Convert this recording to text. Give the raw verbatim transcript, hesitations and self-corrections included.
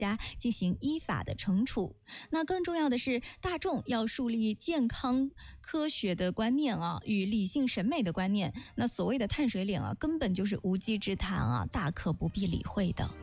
家进行依法的惩处。那更重要的是，大众要树立健康科学的观念啊，与理性审美的观念。那所谓的碳水脸啊，根本就是无稽之谈啊，大可不必理会的。